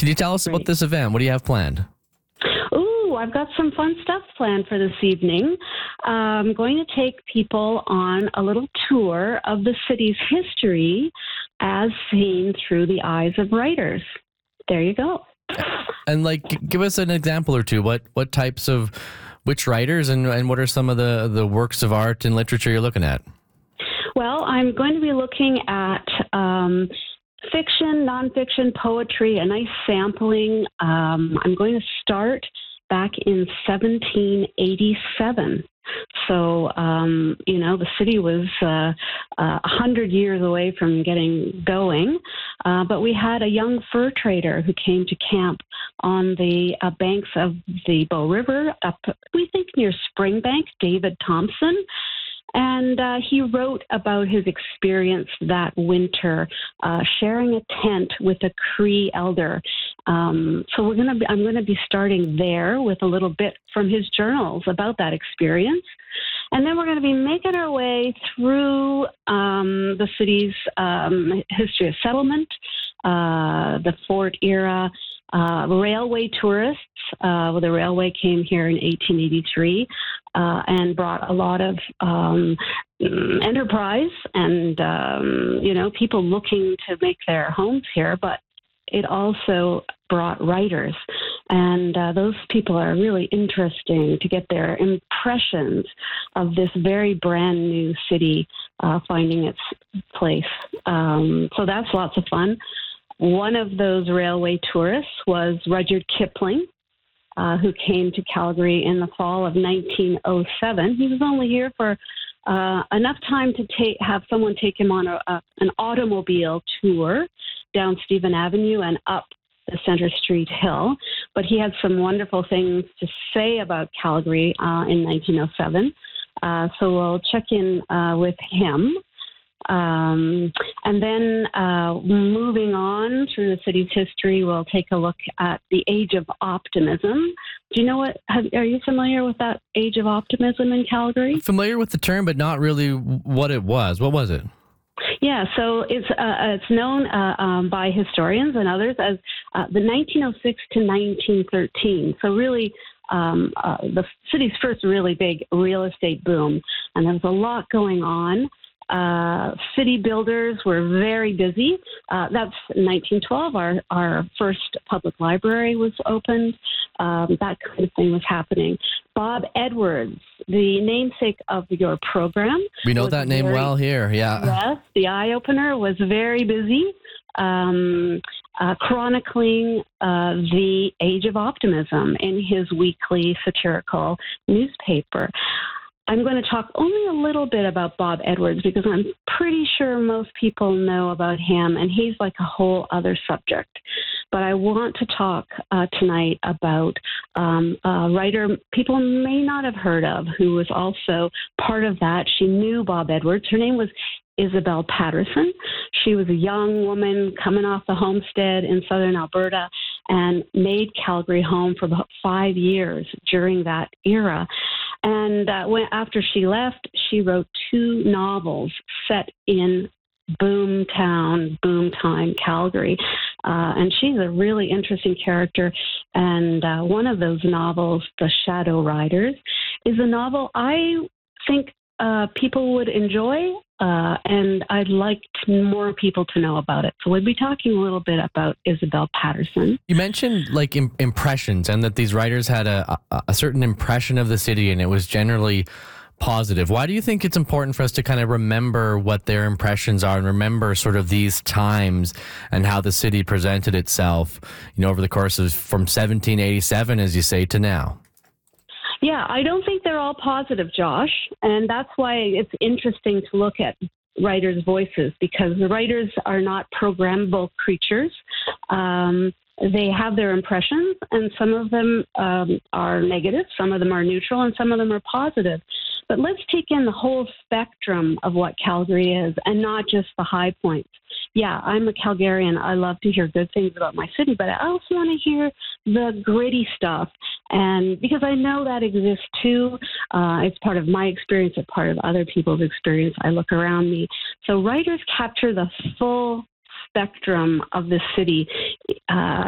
Can you tell us about this event? What do you have planned? Ooh, I've got some fun stuff planned for this evening. I'm going to take people on a little tour of the city's history as seen through the eyes of writers. There you go. And give us an example or two. What types of, which writers and what are some of the works of art and literature you're looking at? Well, I'm going to be looking at fiction, nonfiction, poetry, a nice sampling. I'm going to start back in 1787. So, the city was 100 years away from getting going, but we had a young fur trader who came to camp on the banks of the Bow River, up, we think, near Springbank, David Thompson. And he wrote about his experience that winter, sharing a tent with a Cree elder. So I'm going to be starting there with a little bit from his journals about that experience. And then we're going to be making our way through the city's history of settlement, the fort era, railway tourists. The railway came here in 1883 and brought a lot of enterprise and, people looking to make their homes here. But it also brought writers. And those people are really interesting to get their impressions of this very brand new city finding its place. So that's lots of fun. One of those railway tourists was Rudyard Kipling, who came to Calgary in the fall of 1907. He was only here for enough time to have someone take him on an automobile tour down Stephen Avenue and up the Centre Street Hill. But he had some wonderful things to say about Calgary in 1907. So we'll check in with him. And then moving on through the city's history, we'll take a look at the Age of Optimism. Do you know are you familiar with that Age of Optimism in Calgary? Familiar with the term, but not really what it was. What was it? Yeah, so it's known by historians and others as the 1906 to 1913. So really, the city's first really big real estate boom, and there was a lot going on. City builders were very busy. That's 1912. Our first public library was opened. That kind of thing was happening. Bob Edwards, the namesake of your program. We know that name well here, yeah. Yes, the Eye Opener was very busy, chronicling the Age of Optimism in his weekly satirical newspaper. I'm going to talk only a little bit about Bob Edwards because I'm pretty sure most people know about him, and he's like a whole other subject. But I want to talk tonight about a writer people may not have heard of who was also part of that. She knew Bob Edwards. Her name was Isabel Patterson. She was a young woman coming off the homestead in southern Alberta and made Calgary home for about 5 years during that era. And after she left, she wrote 2 novels set in boomtown, boomtime Calgary. And she's a really interesting character. And one of those novels, The Shadow Riders, is a novel I think people would enjoy, and I'd like more people to know about it. So we'll be talking a little bit about Isabel Patterson. You mentioned impressions, and that these writers had a certain impression of the city, and it was generally positive. Why do you think it's important for us to kind of remember what their impressions are and remember sort of these times and how the city presented itself, over the course of from 1787, as you say, to now? Yeah, I don't think they're all positive, Josh. And that's why it's interesting to look at writers' voices, because the writers are not programmable creatures. They have their impressions, and some of them are negative, some of them are neutral, and some of them are positive. But let's take in the whole spectrum of what Calgary is, and not just the high points. Yeah, I'm a Calgarian. I love to hear good things about my city, but I also want to hear the gritty stuff. And because I know that exists too, it's part of my experience, it's part of other people's experience. I look around me. So writers capture the full spectrum of the city